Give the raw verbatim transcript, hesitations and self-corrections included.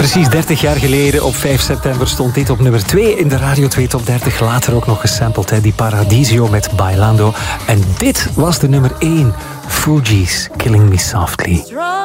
Precies dertig jaar geleden, op vijf september, stond dit op nummer twee in de Radio twee Top dertig. Later ook nog gesampled, hè, die Paradiso met Bailando. En dit was de nummer één, Fugees, Killing Me Softly.